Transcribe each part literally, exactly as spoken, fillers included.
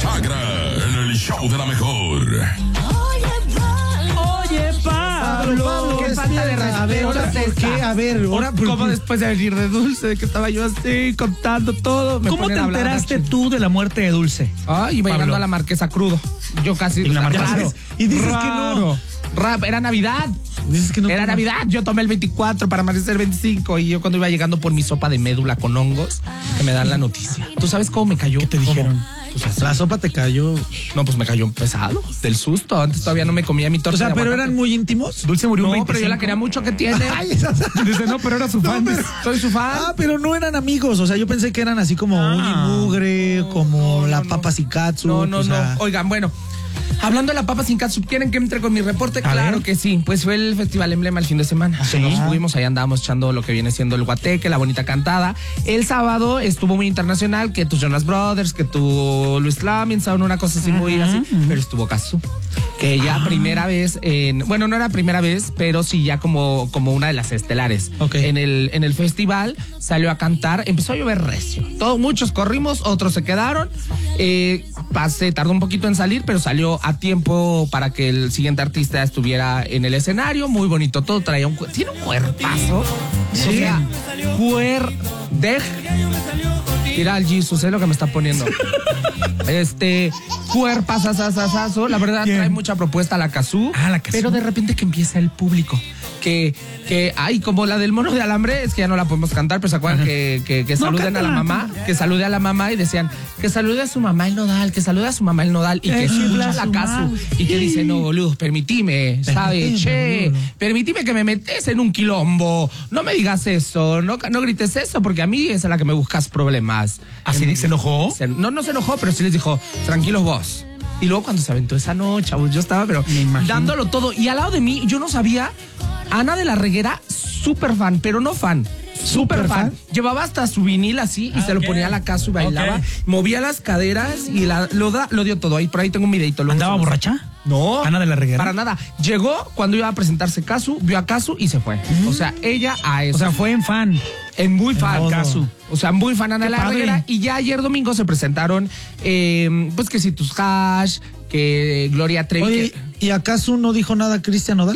Sagra en el show de la mejor. Oye, Pablo, Pablo, qué ¿qué falta de esperas? A ver, respeto. ¿ahora por qué? A ver, ahora por ¿Cómo qué? después de venir de Dulce, que estaba yo así contando todo? me ¿Cómo ponen te a hablar enteraste así? tú de la muerte de Dulce? Ay, iba Pablo? llegando a la Marquesa crudo. Yo casi. ¿En la o sea, Marquesa? raro, Y dices que raro. no. Rap, era Navidad. Dices que no Era tomas. Navidad. Yo tomé el veinticuatro para amanecer el veinticinco. Y yo cuando iba llegando por mi sopa de médula con hongos, que me dan la noticia. ¿Tú sabes cómo me cayó? ¿Qué te ¿Cómo? dijeron? Pues así. La sopa te cayó. No, pues me cayó pesado. Del susto. Antes todavía no me comía mi torta. O sea, de pero aguacate. eran muy íntimos. Dulce murió un No, pero yo la veinticinco. quería mucho que tiene. Ay, esas- Dice, no, pero era su fan. pero- Soy su fan. Ah, pero no eran amigos. O sea, yo pensé que eran así como Ah. uñi mugre, como no, la no. papa Sikatsu. No, no, o sea, no. Oigan, bueno. Hablando de la papa sin catsup, ¿quieren que entre con mi reporte? A Claro ver. que sí. Pues fue el Festival Emblema el fin de semana. Sí. Nos fuimos, ahí andábamos echando lo que viene siendo el guateque, la bonita cantada. El sábado estuvo muy internacional, que tus Jonas Brothers, que tu Luis Laminson, una cosa así muy así. Pero estuvo Cazzu, que ya Ah. primera vez, en, bueno, no era primera vez, pero sí ya como, como una de las estelares. Ok. En el, en el festival salió a cantar, empezó a llover recio. Todos, muchos corrimos, otros se quedaron. Eh, pasé, tardó un poquito en salir, pero salió a tiempo para que el siguiente artista estuviera en el escenario. Muy bonito todo, traía un, cu- tiene un cuerpazo. Sí. O sea, cuer, dej. Mira al Jesus, es lo que me está poniendo. Este, cuerpazazazazazo. La verdad, ¿Quién? trae mucha propuesta a la Cazzu. Ah, la Cazzu. Pero de repente que empieza el público. Que, que, ay, como la del mono de alambre, es que ya no la podemos cantar, pero se acuerdan que, que, que No, saluden a la cántala, mamá, que salude a la mamá y decían, que salude a su mamá el nodal, que salude a su mamá el nodal y que Eh, escucha la la su Cazzu madre. y que dice, no, boludo, permitime, ¿sabes? Che, permitime que me metes en un quilombo, no me digas eso, no, no grites eso, porque a mí es a la que me buscas problemas. ¿Así se enojó? Se- No, no se enojó, pero sí les dijo, tranquilos vos. Y luego cuando se aventó esa noche, chavos, yo estaba, pero Me imagino. dándolo todo. Y al lado de mí, yo no sabía, Ana de la Reguera, súper fan, pero no fan. Súper ¿Súper fan. fan? Llevaba hasta su vinil así y se lo ok. ponía a la casa y bailaba. Ok. Movía las caderas y la, lo, da, lo dio todo. Ahí por ahí tengo un videito. luego ¿Andaba se los- borracha? No. ¿Ana de la Reguera? Para nada. Llegó cuando iba a presentarse Cazzu, vio a Cazzu y se fue. O sea, ella a eso. O sea, fue en fan. En muy fan, modo. Cazzu. O sea, muy fan Ana Qué la padre. Reguera. Y ya ayer domingo se presentaron, eh, pues que si tus hash, que Gloria Trevi. Oye, que- ¿y acaso no dijo nada Cristian Nodal?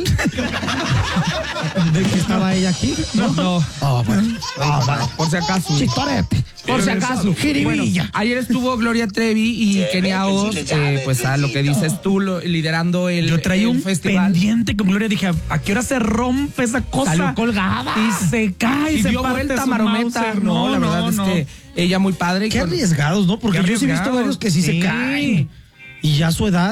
¿De que estaba ella aquí? no, no. Ah, bueno. Ah, bueno. Por si acaso. Chitorete. Por si acaso. Jiribilla. Bueno, ayer estuvo Gloria Trevi y Kenia Oz, eh, pues a lo que dices tú, lo- liderando el, Yo traía el un festival. pendiente con Gloria. Dije, ¿a qué hora se rompe esa cosa? Salió colgada. Y se cae. Y se dio parte vuelta su Marometa. Mauser. No, la verdad no. es que ella muy padre. y Qué con- arriesgados, ¿no? Porque Qué yo sí he visto arriesgados. varios que sí, se Sí. caen. Y ya a su edad.